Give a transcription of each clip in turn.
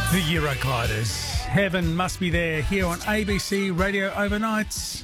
The Eurogliders. Heaven Must Be There here on ABC Radio Overnights.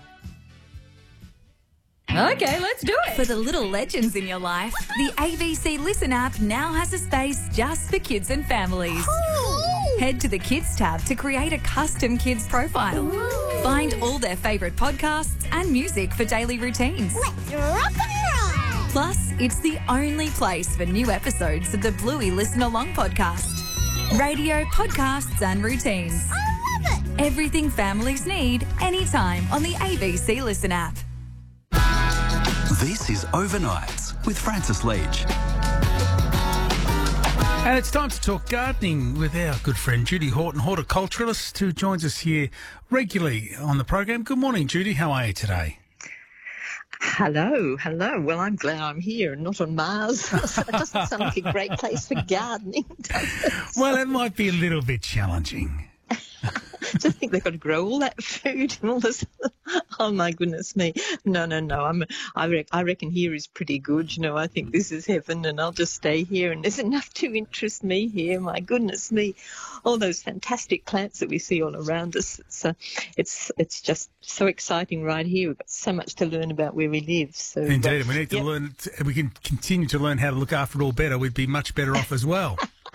Okay, let's do it. For the little legends in your life, the ABC Listen app now has a space just for kids and families. Ooh. Head to the Kids tab to create a custom kids profile. Ooh. Find all their favourite podcasts and music for daily routines. Let's rock and roll. Plus, it's the only place for new episodes of the Bluey Listen Along podcast. Radio, podcasts and routines. I love it. Everything families need, anytime on the ABC Listen app. This is Overnights with Francis Leach. And it's time to talk gardening with our good friend Judy Horton, horticulturalist, who joins us here regularly on the program. Good morning, Judy. How are you today? Hello. Well, I'm glad I'm here and not on Mars. So it doesn't sound like a great place for gardening, does it? Well, it might be a little bit challenging. Just think they've got to grow all that food and all this. Oh, my goodness me. No. I reckon here is pretty good. You know, I think this is heaven and I'll just stay here. And there's enough to interest me here. My goodness me. All those fantastic plants that we see all around us. It's just so exciting right here. We've got so much to learn about where we live. So, Indeed. We need to learn. We can continue to learn how to look after it all better. We'd be much better off as well.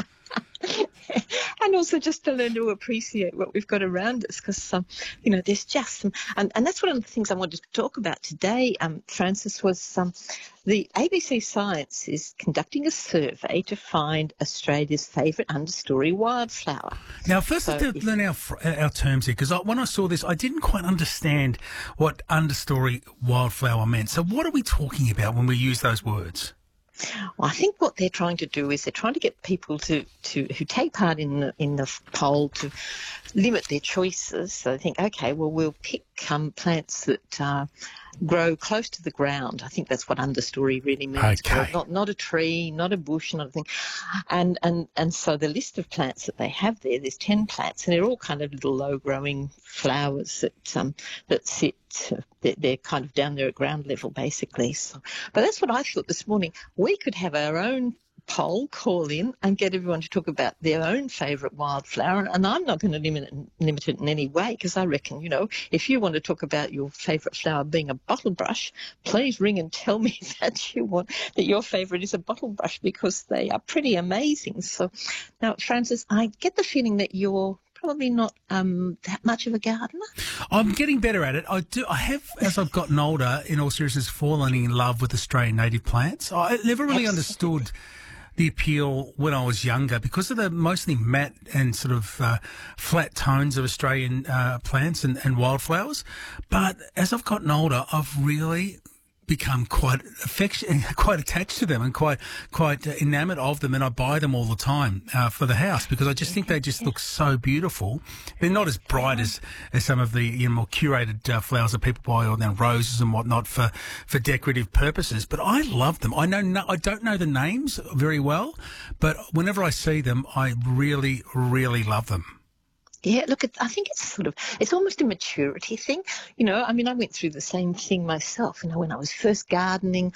And also just to learn to appreciate what we've got around us because, there's just some... And that's one of the things I wanted to talk about today, Francis, was the ABC Science is conducting a survey to find Australia's favourite understory wildflower. Now, first let's learn our terms here, because when I saw this, I didn't quite understand what understory wildflower meant. So what are we talking about when we use those words? Well, I think what they're trying to do is they're trying to get people who take part in the poll to limit their choices. So they think, okay, well, we'll pick plants that grow close to the ground. I think that's what understory really means. Okay. Not a tree, not a bush, not a thing. And so the list of plants that they have there's 10 plants, and they're all kind of little low-growing flowers that sit. They're kind of down there at ground level, basically. So, but that's what I thought this morning. We could have our own poll, call in and get everyone to talk about their own favourite wildflower. And I'm not going to limit it in any way, because I reckon, if you want to talk about your favourite flower being a bottlebrush, please ring and tell me that your favourite is a bottlebrush, because they are pretty amazing. So now, Francis, I get the feeling that you're probably not that much of a gardener. I'm getting better at it. I have, as I've gotten older, in all seriousness, fallen in love with Australian native plants. I never really understood the appeal when I was younger because of the mostly matte and sort of flat tones of Australian plants and wildflowers. But as I've gotten older, I've really become quite attached to them and quite enamoured of them, and I buy them all the time for the house because I just think they just look so beautiful. They're not as bright as some of the more curated flowers that people buy, or then roses and whatnot for decorative purposes. But I love them. I don't know the names very well, but whenever I see them, I really, really love them. Yeah, look, I think it's almost a maturity thing. I went through the same thing myself. When I was first gardening,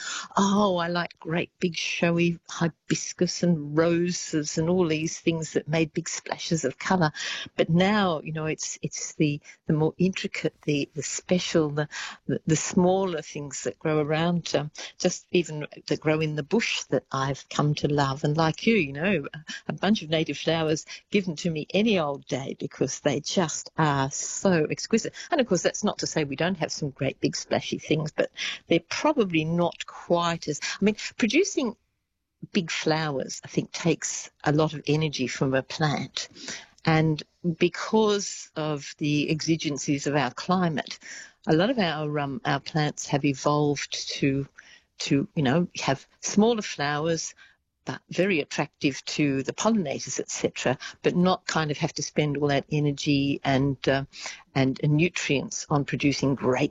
I like great big showy hibiscus and roses and all these things that made big splashes of colour. But now, it's the more intricate, the special, the smaller things that grow around, just even that grow in the bush that I've come to love. And like you, a bunch of native flowers given to me any old day, because they just are so exquisite. And, of course, that's not to say we don't have some great big splashy things, but they're probably not quite as... producing big flowers, I think, takes a lot of energy from a plant. And because of the exigencies of our climate, a lot of our plants have evolved to have smaller flowers, but very attractive to the pollinators, etc., but not kind of have to spend all that energy and nutrients on producing great